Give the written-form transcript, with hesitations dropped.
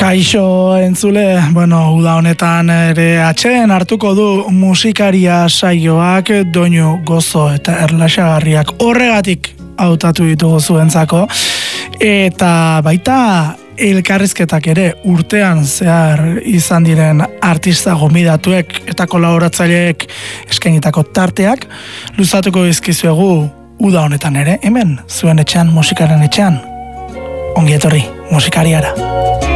Kaixo entzule, uda honetan ere atxeen hartuko du musikaria saioak doinu gozo eta erlaxagarriak horregatik hautatu ditugu zuentzako eta baita elkarrizketak ere urtean zehar izan diren artista gomidatuek eta kolaboratzaileek eskainitako tarteak luzatuko dizkizuegu uda honetan ere, hemen zuen etxean, musikaren etxean. Ongi etorri, musikariara.